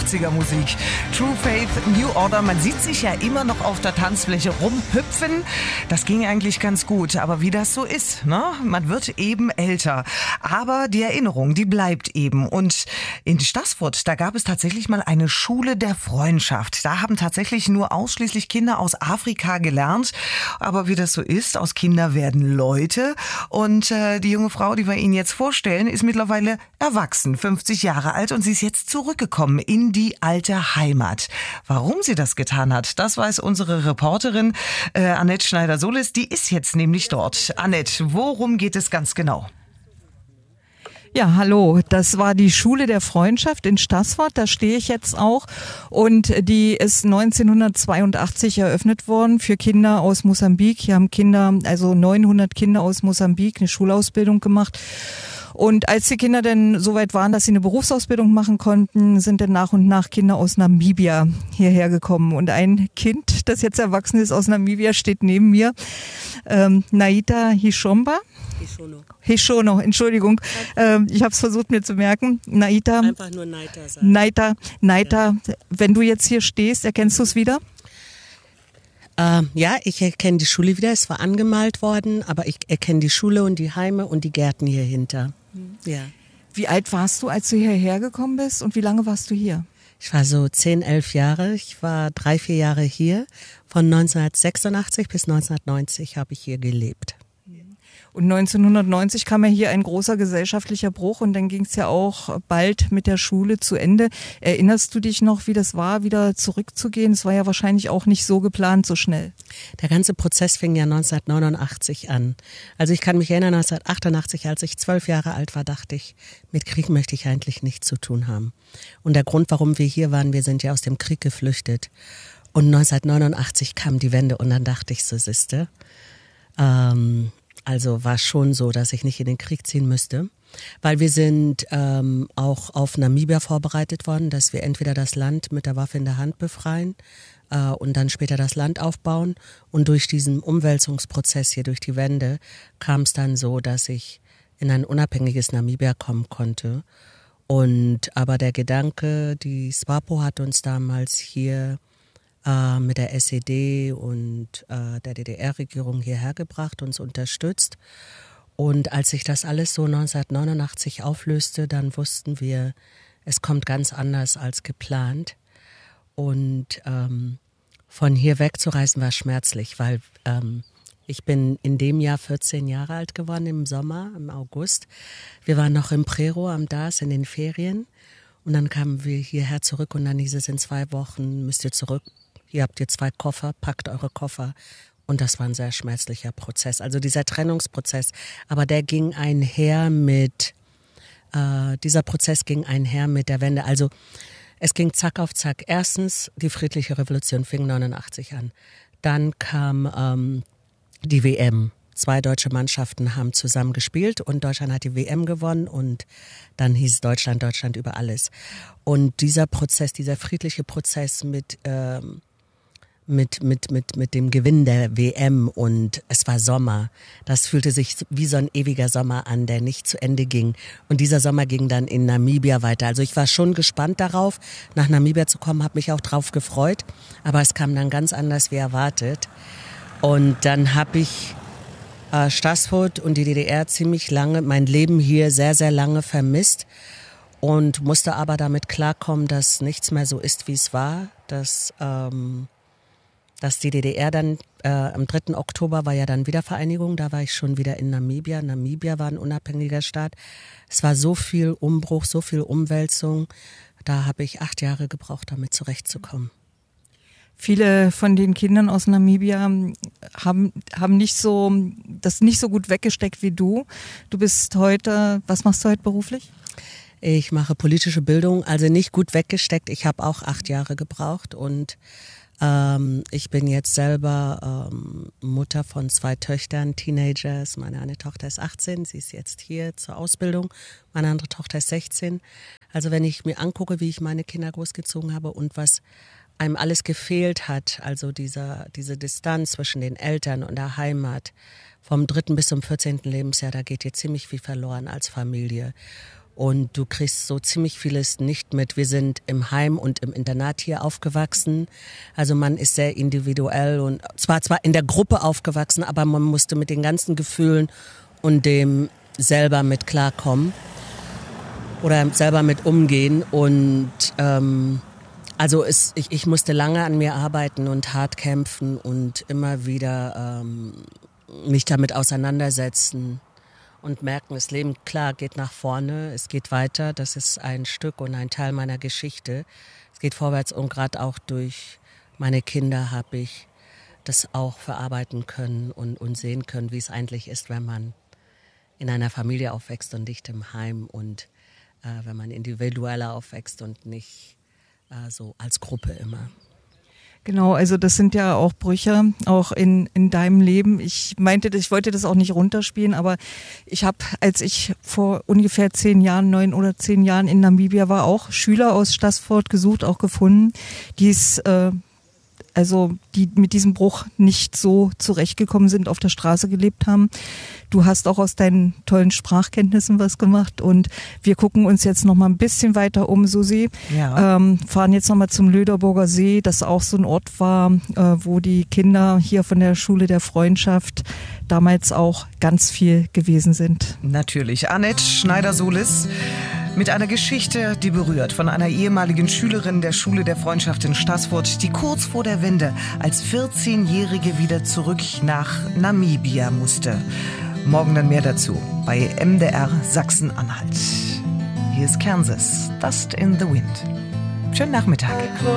80er Musik. True Faith, New Order. Man sieht sich ja immer noch auf der Tanzfläche rumhüpfen. Das ging eigentlich ganz gut. Aber wie das so ist, ne? Man wird eben älter. Aber die Erinnerung, die bleibt eben. Und in Staßfurt, da gab es tatsächlich mal eine Schule der Freundschaft. Da haben tatsächlich nur ausschließlich Kinder aus Afrika gelernt. Aber wie das so ist, aus Kindern werden Leute. Und die junge Frau, die wir Ihnen jetzt vorstellen, ist mittlerweile erwachsen, 50 Jahre alt, und sie ist jetzt zurückgekommen in die alte Heimat. Warum sie das getan hat, das weiß unsere Reporterin Annette Schneider-Solis. Die ist jetzt nämlich dort. Annette, worum geht es ganz genau? Ja, hallo. Das war die Schule der Freundschaft in Staßfurt. Da stehe ich jetzt auch. Und die ist 1982 eröffnet worden für Kinder aus Mosambik. Hier haben Kinder, also 900 Kinder aus Mosambik, eine Schulausbildung gemacht. Und als die Kinder dann so weit waren, dass sie eine Berufsausbildung machen konnten, sind dann nach und nach Kinder aus Namibia hierher gekommen. Und ein Kind, das jetzt erwachsen ist aus Namibia, steht neben mir. Naita Hishomba. Hishono, Entschuldigung. Ich habe es versucht mir zu merken. Naita. Einfach nur Naita sagen. Naita. Wenn du jetzt hier stehst, erkennst du es wieder? Ja, ich erkenne die Schule wieder. Es war angemalt worden, aber ich erkenne die Schule und die Heime und die Gärten hier hinter. Ja. Wie alt warst du, als du hierher gekommen bist, und wie lange warst du hier? Ich war so 10, 11 Jahre. Ich war 3, 4 Jahre hier. Von 1986 bis 1990 habe ich hier gelebt. Und 1990 kam ja hier ein großer gesellschaftlicher Bruch, und dann ging es ja auch bald mit der Schule zu Ende. Erinnerst du dich noch, wie das war, wieder zurückzugehen? Es war ja wahrscheinlich auch nicht so geplant, so schnell. Der ganze Prozess fing ja 1989 an. Also ich kann mich erinnern, 1988, als ich 12 Jahre alt war, dachte ich, mit Krieg möchte ich eigentlich nichts zu tun haben. Und der Grund, warum wir hier waren, wir sind ja aus dem Krieg geflüchtet. Und 1989 kam die Wende, und dann dachte ich, so siehste, also war schon so, dass ich nicht in den Krieg ziehen müsste, weil wir sind auch auf Namibia vorbereitet worden, dass wir entweder das Land mit der Waffe in der Hand befreien und dann später das Land aufbauen. Und durch diesen Umwälzungsprozess hier, durch die Wende, kam es dann so, dass ich in ein unabhängiges Namibia kommen konnte. Und aber der Gedanke, die SWAPO hat uns damals hier mit der SED und der DDR-Regierung hierher gebracht, uns unterstützt. Und als sich das alles so 1989 auflöste, dann wussten wir, es kommt ganz anders als geplant. Und von hier wegzureisen war schmerzlich, weil ich bin in dem Jahr 14 Jahre alt geworden, im Sommer, im August. Wir waren noch im Prero am DAS in den Ferien. Und dann kamen wir hierher zurück, und dann hieß es, in 2 Wochen müsst ihr zurück. Hier habt ihr 2 Koffer, packt eure Koffer. Und das war ein sehr schmerzlicher Prozess. Also dieser Trennungsprozess. Aber der ging einher mit, dieser Prozess ging einher mit der Wende. Also es ging zack auf zack. Erstens, die friedliche Revolution fing 89 an. Dann kam die WM. 2 deutsche Mannschaften haben zusammen gespielt, und Deutschland hat die WM gewonnen, und dann hieß es Deutschland über alles. Und dieser Prozess, dieser friedliche Prozess mit dem Gewinn der WM, und es war Sommer. Das fühlte sich wie so ein ewiger Sommer an, der nicht zu Ende ging. Und dieser Sommer ging dann in Namibia weiter. Also ich war schon gespannt darauf, nach Namibia zu kommen, habe mich auch drauf gefreut. Aber es kam dann ganz anders wie erwartet. Und dann habe ich Staßfurt und die DDR ziemlich lange, mein Leben hier sehr, sehr lange vermisst. Und musste aber damit klarkommen, dass nichts mehr so ist, wie es war. Dass die DDR dann, am 3. Oktober war ja dann Wiedervereinigung, da war ich schon wieder in Namibia. Namibia war ein unabhängiger Staat. Es war so viel Umbruch, so viel Umwälzung. Da habe ich 8 Jahre gebraucht, damit zurechtzukommen. Viele von den Kindern aus Namibia haben nicht so, das nicht so gut weggesteckt wie du. Du bist heute, was machst du heute beruflich? Ich mache politische Bildung, also nicht gut weggesteckt. Ich habe auch 8 Jahre gebraucht, und ich bin jetzt selber Mutter von 2 Töchtern, Teenagers. Meine eine Tochter ist 18, sie ist jetzt hier zur Ausbildung. Meine andere Tochter ist 16. Also wenn ich mir angucke, wie ich meine Kinder großgezogen habe und was einem alles gefehlt hat, also diese Distanz zwischen den Eltern und der Heimat, vom 3. bis zum 14. Lebensjahr, da geht hier ziemlich viel verloren als Familie. und du kriegst so ziemlich vieles nicht mit. Wir sind im Heim und im Internat hier aufgewachsen. Also man ist sehr individuell und zwar in der Gruppe aufgewachsen, aber man musste mit den ganzen Gefühlen und dem selber mit klarkommen oder selber mit umgehen. Und also ich musste lange an mir arbeiten und hart kämpfen und immer wieder mich damit auseinandersetzen. Und merken, das Leben, klar, geht nach vorne, es geht weiter, das ist ein Stück und ein Teil meiner Geschichte. Es geht vorwärts und gerade auch durch meine Kinder habe ich das auch verarbeiten können und sehen können, wie es eigentlich ist, wenn man in einer Familie aufwächst und nicht im Heim und wenn man individueller aufwächst und nicht so als Gruppe immer. Genau, also das sind ja auch Brüche, auch in deinem Leben. Ich wollte das auch nicht runterspielen, aber ich habe, als ich vor ungefähr 9 oder 10 Jahren in Namibia war, auch Schüler aus Stassfurt gesucht, auch gefunden, die mit diesem Bruch nicht so zurechtgekommen sind, auf der Straße gelebt haben. Du hast auch aus deinen tollen Sprachkenntnissen was gemacht und wir gucken uns jetzt noch mal ein bisschen weiter um, Susi. Ja. Fahren jetzt noch mal zum Löderburger See, das auch so ein Ort war, wo die Kinder hier von der Schule der Freundschaft damals auch ganz viel gewesen sind. Natürlich. Annette Schneider-Solis mit einer Geschichte, die berührt, von einer ehemaligen Schülerin der Schule der Freundschaft in Stassfurt, die kurz vor der Wende als 14-Jährige wieder zurück nach Namibia musste. Morgen dann mehr dazu bei MDR Sachsen-Anhalt. Hier ist Kansas, Dust in the Wind. Schönen Nachmittag.